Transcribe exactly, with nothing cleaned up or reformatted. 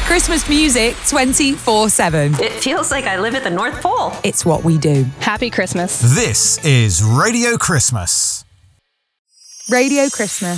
Christmas music twenty-four seven. It feels like I live at the North Pole. It's what we do. Happy Christmas. This is Radio Christmas. Radio Christmas.